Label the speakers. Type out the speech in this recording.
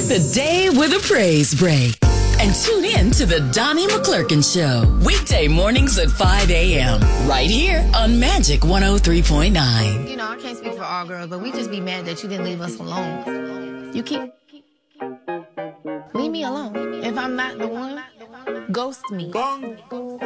Speaker 1: Start the day with a praise break. And tune in to the Donnie McClurkin Show. Weekday mornings at 5 a.m. Right here on Magic 103.9.
Speaker 2: You know, I can't speak for all girls, but we just be mad that you didn't leave us alone. You keep... Leave me alone. If I'm not the one, ghost me.